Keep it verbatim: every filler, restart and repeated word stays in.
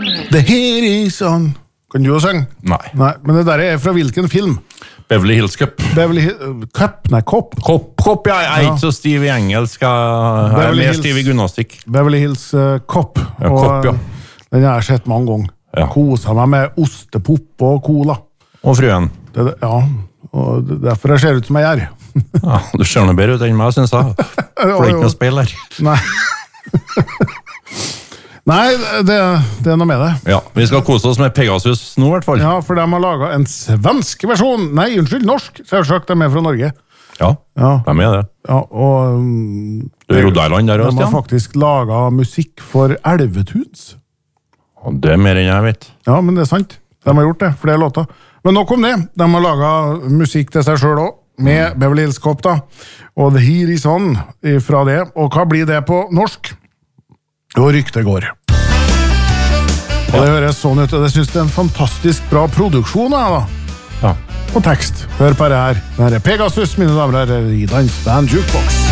The Here Is On. Kan du jo synge? Nei. Nei, men det der er fra hvilken film? Beverly Hills Cup. Beverly Hills Cup? Nei, Kopp. Kopp, kopp, ja, jeg er ikke så stiv i engelsk. Jeg er Beverly mer Hills- stiv i gymnastikk. Beverly Hills uh, Kopp. Ja, Kopp, ja. Den har jeg sett mange ganger. Ja. Kosa meg med ostepop og cola. Og fruen. Det, ja, og det- derfor jeg ser ut som jeg gjør. Ja, du ser noe bedre ut enn meg, synes jeg. For det er ikke noe speil her. Nei. Nei, det, det er noe med det. Ja, vi skal kose oss med Pegasus nå, i hvert fall. Ja, for de har laget en svensk versjon. Nei, unnskyld, norsk. Selvsagt, de er fra Norge. Ja, Ja, hvem er det? ja og um, Du er Roderland der de også, har Stian? faktisk laget musikk for Elvetuns. Og det er mer enn jeg vet. Ja, men det er sant. De har gjort det, flere låter. Men nok om det. De har laget musikk til seg selv også, med Beverly Hills Cop da. Og The Here Is On fra det. Og hva blir det på norsk? Og ryktet går. Og det høres sånn ut, og det synes det er en fantastisk bra produksjon da. Ja. Og tekst. Hør på det her. Det her er Pegasus, mine damer og herrer, i Dansband Jukebox.